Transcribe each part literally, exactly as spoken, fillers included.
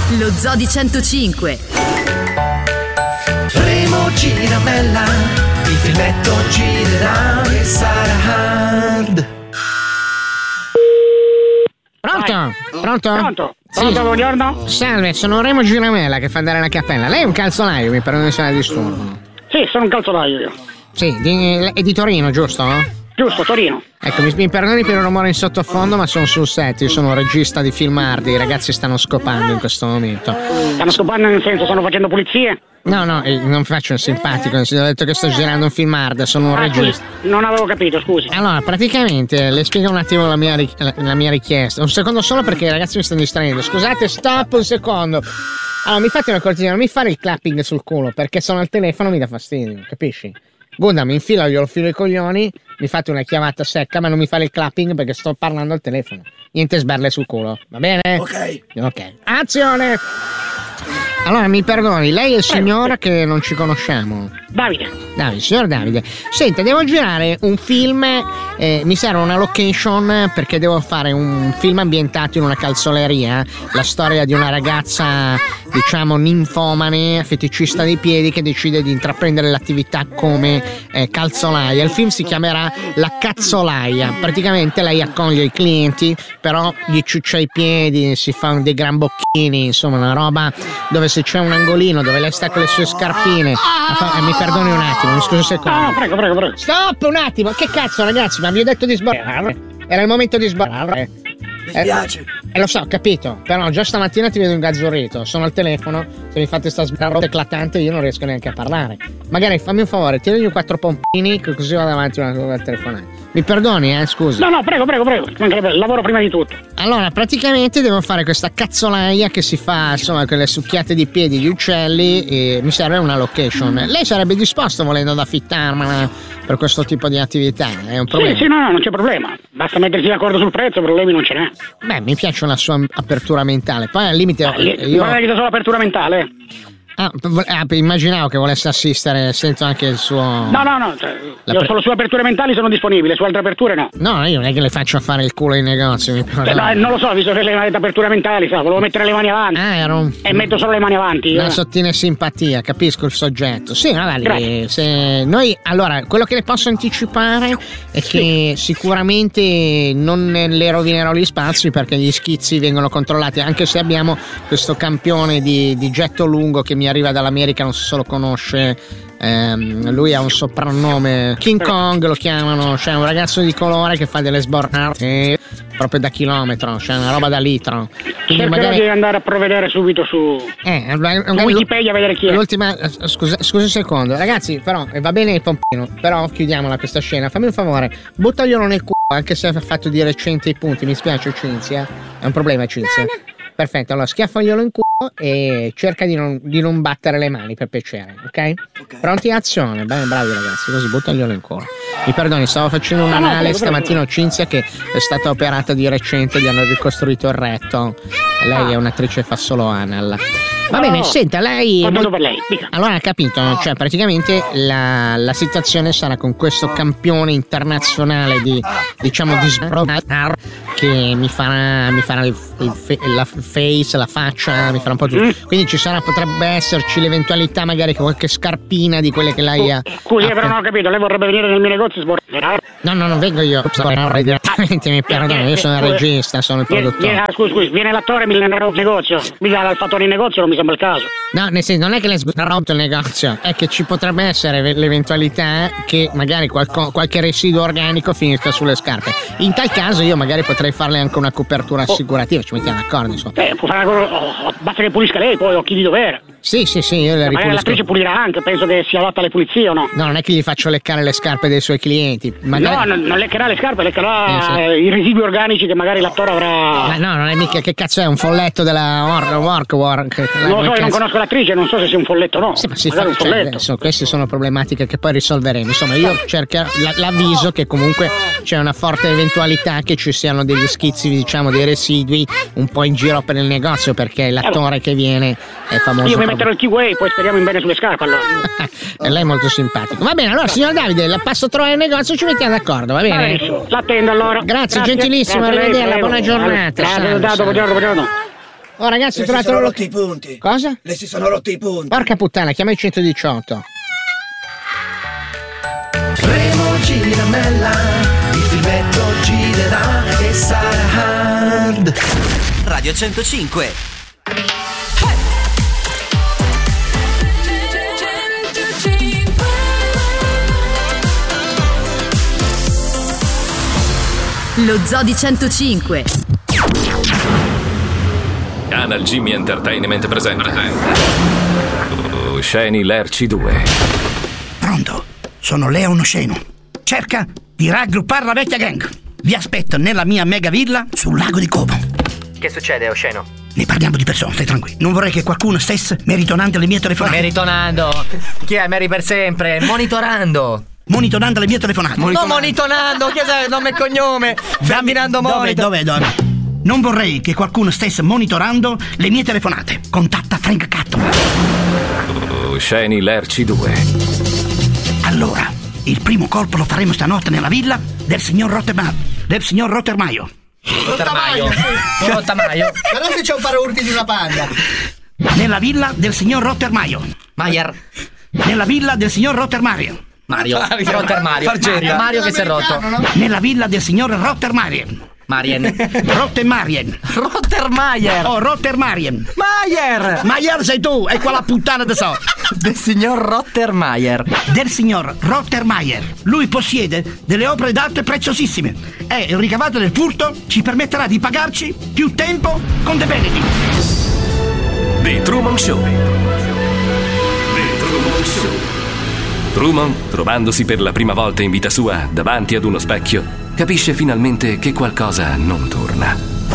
Lo Zoo di centocinque. Remo Giramella, il filmetto girerà e sarà hard. Pronto? Pronto? Pronto? Sì. Pronto, buongiorno? Salve, sono Remo Giramella che fa andare la cappella. Lei è un calzolaio, mi perdoni se la disturbo. Sì, sono un calzolaio io. Sì, di, è di Torino, giusto? Giusto, Torino. Ecco, mi, mi perdoni per il rumore in sottofondo, ma sono sul set, io sono un regista di film hard, i ragazzi stanno scopando in questo momento. Stanno scopando nel senso, stanno facendo pulizie? No, no, eh, non faccio il simpatico, ho detto che sto girando un film hard, sono un Ah, regista. scusi, non avevo capito, scusi. Allora, praticamente, le spiego un attimo la mia, ri- la, la mia richiesta. Un secondo solo perché i ragazzi mi stanno distraendo. Scusate, stop un secondo. Allora, mi fate una cortesia, non mi fare il clapping sul culo, perché sono al telefono e mi dà fastidio, capisci? Gunda, mi infilo, glielo filo i coglioni, mi fate una chiamata secca, ma non mi fare il clapping perché sto parlando al telefono. Niente sberle sul culo, va bene? Ok. Ok. Azione! Allora, mi perdoni, lei è il signor che non ci conosciamo. Davide. Davide, signor Davide. Senta, devo girare un film, eh, mi serve una location perché devo fare un film ambientato in una calzoleria, la storia di una ragazza, diciamo, ninfomane, feticista dei piedi che decide di intraprendere l'attività come eh, calzolaia. Il film si chiamerà La Cazzolaia. Praticamente lei accoglie i clienti, però gli ciuccia i piedi, si fa dei gran bocchini, insomma, una roba dove se c'è un angolino dove lei sta con le sue scarpine. Eh, mi perdoni un attimo, mi scusi un secondo. No, no, prego, prego, prego. Stop un attimo, che cazzo ragazzi, ma vi ho detto di sbarrare. Era il momento di sbarrare. Mi spiace. Eh, lo so, ho capito, però già stamattina ti vedo ingazzurrito, sono al telefono, se mi fate sta sbarrata eclatante io non riesco neanche a parlare. Magari fammi un favore, tiragli quattro pompini che così vado avanti una cosa al telefonato. Mi perdoni, eh, scusa. No, no, prego, prego, prego. Mancherebbe, lavoro prima di tutto. Allora, praticamente devo fare questa cazzolaia che si fa, insomma, con le succhiate di piedi di uccelli e mi serve una location. Lei sarebbe disposto, volendo, ad affittarmela per questo tipo di attività? È un problema? Sì, sì, no, no, non c'è problema. Basta mettersi d'accordo sul prezzo, problemi non ce n'è. Beh, mi piace una sua apertura mentale. Poi al limite Ah, io... io... Guarda che io solo apertura mentale. Ah, ah, immaginavo che volesse assistere, sento anche il suo... No, no, no, cioè, La io pre- solo su aperture mentali sono disponibile, su altre aperture no. No, io non è che le faccio fare il culo ai negozi, mi Eh, no, non lo so, visto che lei ha detto aperture mentali, sa, volevo mettere le mani avanti. Ah, era un... E metto solo le mani avanti. Una eh. sottile simpatia, capisco il soggetto. Sì, magari Grazie. se noi allora quello che le posso anticipare è che sicuramente non le rovinerò gli spazi perché gli schizzi vengono controllati, anche se abbiamo questo campione di, di getto lungo che mi arriva dall'America, non so se lo conosce. Ehm, lui ha un soprannome, King Kong lo chiamano, cioè un ragazzo di colore che fa delle sbornate proprio da chilometro, cioè una roba da litro. Quindi Cercherò magari di andare a provvedere subito su, eh, su magari Wikipedia a vedere chi è. l'ultima, scusa, scusa un secondo, ragazzi, però eh, va bene il pompino, però chiudiamola questa scena. Fammi un favore, buttaglielo nel culo, anche se ha fatto di recente i punti. Mi spiace, Cinzia. È un problema, Cinzia. Perfetto, allora schiaffaglielo in culo e cerca di non, di non battere le mani per piacere, ok? Ok. Pronti azione? Bene, bravi ragazzi, così buttaglielo in culo. Mi perdoni, stavo facendo un No, no, anale prego, prego, stamattina a Cinzia che è stata operata di recente, gli hanno ricostruito il retto. Lei è un'attrice, fa solo anal. Va No, bene, no. senta, lei... Contento per lei, dica. Allora, ha capito, cioè praticamente la, la situazione sarà con questo campione internazionale di, diciamo, di sbrodar che mi farà, mi farà il, il, fe- la face, la faccia, mi farà un po' tutto. Mm. Quindi ci sarà, potrebbe esserci l'eventualità magari che qualche scarpina di quelle che lei ha... Scusi, ha- però non ho capito, lei vorrebbe venire nel mio negozio e sborrare? No, no, non vengo io, direttamente, mi perdono, io sono il regista, sono il Viene, produttore. viene, ah, scusi, scusi, viene l'attore e mi nel negozio. Mica l'ha fatto nel negozio, non mi sembra il caso. No, nel senso, non è che le sbrodotto il negozio, è che ci potrebbe essere l'eventualità che magari qualco- qualche residuo organico finisca sulle scarpe. In tal caso io magari potrei farle anche una copertura assicurativa, ci mettiamo d'accordo, insomma. Eh, può fare una cosa, oh, oh, basta che pulisca lei, poi occhi di dovere. Sì, sì, sì, io le Magari ripulisco. l'attrice pulirà anche, penso che sia adatta alle pulizie o no? No, non è che gli faccio leccare le scarpe dei suoi clienti. Magari... No, non, non leccherà le scarpe, leccherà Eh, sì. eh, i residui organici che magari l'attore avrà. Ma no, non è mica, che cazzo è, un folletto della Work Work, work Non lo so, io non conosco l'attrice, non so se sia un folletto o no. Sì, ma si magari fa, un cioè, folletto. adesso, queste sono problematiche che poi risolveremo. Insomma, io cercherò la- l'avviso che comunque c'è una forte eventualità che ci siano degli schizzi, diciamo, dei residui un po' in giro per il negozio, perché l'attore che viene è famoso. Io mi proprio- metterò il keyway, poi speriamo in bene sulle scarpe allora. E lei è molto simpatico. Va bene, allora, signor Davide, la passo a trovare il negozio, ci mettiamo d'accordo, va bene? Benissimo, l'attendo allora. Grazie, gentilissimo, grazie a lei, arrivederla, prego. buona giornata. Grazie, salve, dato, salve. buongiorno, buongiorno. Oh ragazzi, ho Le si trovato sono lo- rotti i punti. Cosa? Le si sono rotti i punti. Porca puttana, chiama il centodiciotto. Remo Giramella, il filmetto girerà e sarà hard. Radio centocinque. Lo Zoo di centocinque. Canal Jimmy Entertainment presenta Sceni Lerci due. Pronto? Sono Leon Osceno. Cerca di raggruppare la vecchia gang. Vi aspetto nella mia mega villa sul lago di Como. Che succede, Osceno? Ne parliamo di persona, stai tranquillo. Non vorrei che qualcuno stesse meritonando le mie telefonate. Meritonando. Chi è Mary per sempre? Monitorando. Monitorando le mie telefonate. Non monitorando, che è nome e cognome? Ferdinando Dove, Monitor. dove, dove? Non vorrei che qualcuno stesse monitorando le mie telefonate. Contatta Frank Catto. Sceni Lerci due. Allora, il primo colpo lo faremo stanotte nella villa del signor Rottermaio. Del signor Rottermaio. Rottamaio. Rottamaio. Guarda se c'è un paraurti di una panda. Nella villa del signor Rottermaio. Maier. Nella villa del signor Rottermaio. Mario. Rotter Mario. Mario. Mario che si è rotto. Nella villa del signor Rottermarien. Marien. Rottermarien. Rottermaier. Oh, Rottermarien. Maier. Maier sei tu, è quella puttana da so. Del signor Rottermaier. Del signor Rottermeier. Lui possiede delle opere d'arte preziosissime e il ricavato del furto ci permetterà di pagarci più tempo con dei benefit. The Truman Show. The Truman Show. Truman, trovandosi per la prima volta in vita sua davanti ad uno specchio, capisce finalmente che qualcosa non torna.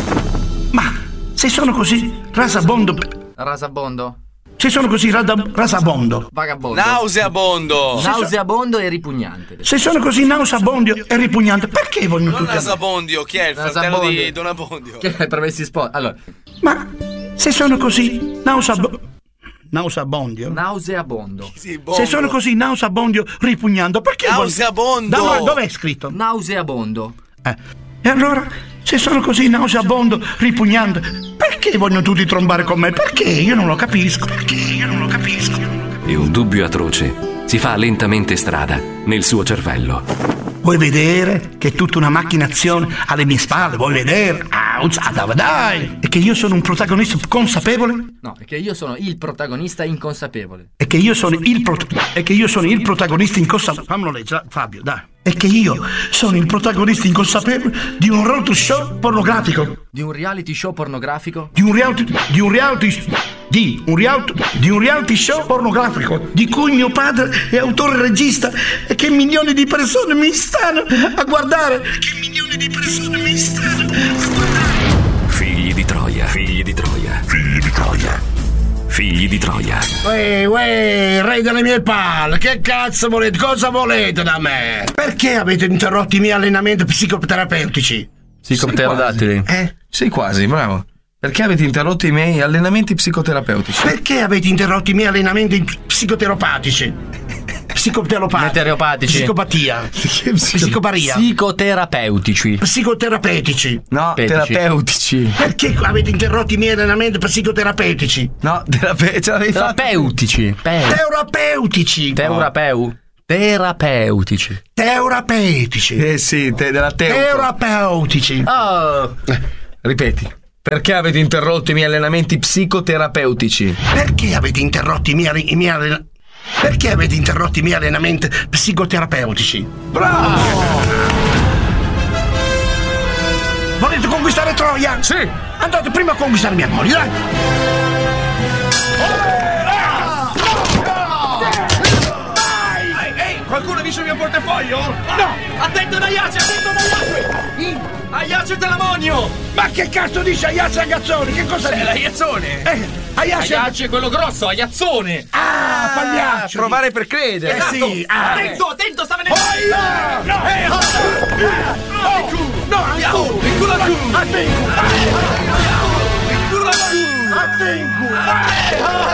Ma se sono così rasabondo, Rasabondo. se sono così rada- rasabondo, Vagabondo. Nauseabondo. Nauseabondo e ripugnante. se sono così nauseabondo e ripugnante, perché vogliono Non tutti a me? Nasabondio, chi è il fratello Nasabondio. di Don Abbondio? Che è promessi sposi. Allora, Ma se sono così nauseabondo, nauseabondio, nauseabondo. Sì, bondo. se sono così nauseabondio ripugnando, perché vogliono- Nauseabondo. Dove, dove è scritto? Nauseabondo. Eh. E allora, se sono così nauseabondo, ripugnante, perché vogliono tutti trombare con me? Perché? Io non lo capisco. Perché? Io non lo capisco. E un dubbio atroce si fa lentamente strada nel suo cervello. Vuoi vedere che è tutta una macchinazione alle mie spalle? Vuoi vedere? Ah, dai, dai! E che io sono un protagonista consapevole? No, è che io sono il protagonista inconsapevole. E che io sono il prot- e che io sono il protagonista inconsapevole. Fammelo leggere, Fabio, dai. E che io sono il protagonista inconsapevole di un reality show pornografico. Di un reality show pornografico? Di un reality di un reality di un reality di un reality show pornografico di cui mio padre è autore e regista e che milioni di persone mi stanno a guardare. Che milioni di persone mi stanno a guardare. Figli di Troia, figli di Troia, figli di Troia, figli di Troia. Uè, uè, re delle mie palle, che cazzo volete? Cosa volete da me? Perché avete interrotto i miei allenamenti psicoterapeutici? Psicopterodattili. Eh? Sì, quasi, bravo. Perché avete interrotto i miei allenamenti psicoterapeutici? Perché avete interrotto i miei allenamenti psicoterapatici? Psicoterapatici. Meteoropatici. Psicopatia. Psicoparia. Psicoterapeutici. Psicoterapeutici. No, Petici. terapeutici. Perché avete interrotto i miei allenamenti psicoterapeutici? No, terape- ce l'avevi fatto. Terapeutici. Pe- Terapeutici. Terapeu. Terapeutici. Terapeutici. Eh sì, te, della teo. Terapeutici. Oh. Ripeti. Perché avete interrotto i miei allenamenti psicoterapeutici? Perché avete interrotto i miei, i miei allenamenti? Perché avete interrotto i miei allenamenti psicoterapeutici? Bravo! Volete conquistare Troia? Sì! Andate prima a conquistare mia moglie, dai! Ehi, qualcuno ha visto il mio portafoglio? No! Attento Aiace, attento Aiace! Aiace dell'ammonio! Ma che cazzo dice Aiace Agazzoni? Che cosa È dice? l'aiazzone! Eh, Aiace Aiace è quello grosso, aiazzone! Ah, pagliaccio! Provare per credere. Eh sì, ah. Attento, attento, sta venendo! Oh, No! Eh, oh! Oh, no, Andiamo! Il culo al culo! Attengu! Il culo al culo! Attengu!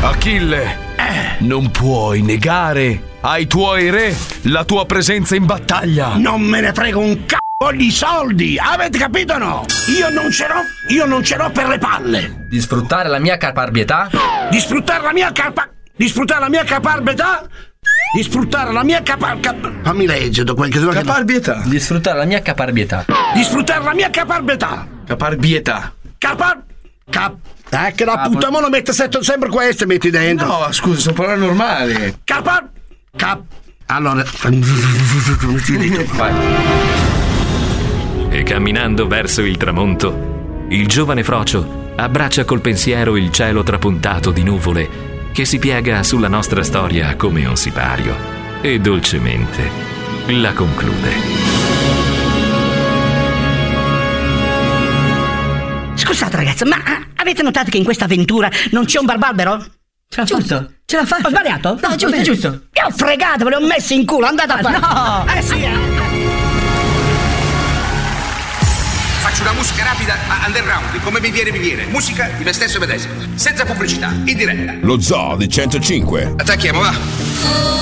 Achille, Eh. non puoi negare ai tuoi re la tua presenza in battaglia. Non me ne frego un c***o di soldi, avete capito o no? Io non ce l'ho, io non ce l'ho per le palle. Di sfruttare la mia caparbietà? Di sfruttare la mia capa... Di sfruttare la mia caparbietà? Di sfruttare la mia capa... Cap... Fammi leggere da qualche cosa. Caparbietà. Di sfruttare la mia caparbietà. Di sfruttare la mia caparbietà. Caparbietà. Capar... Cap... Eh, che la Ah, puttana, poi- mo lo mette sempre queste, metti dentro. No, scusa, sono parole normali. Capar... Cap... Allora... Vai. E camminando verso il tramonto, il giovane Frocio abbraccia col pensiero il cielo trapuntato di nuvole che si piega sulla nostra storia come un sipario e dolcemente la conclude. Scusate ragazzi, ma ah, avete notato che in questa avventura non c'è un barbarbero? Giusto, ce l'ha fatta. Ho sbagliato? No, giusto, giusto. Che ho fregato, ve l'ho messo in culo, andate a fare. No! Eh sì, eh. Faccio una musica rapida a underground, come mi viene mi viene. Musica di me stesso e medesimo, senza pubblicità, in diretta. Lo Zoo di centocinque. Attacchiamo, va.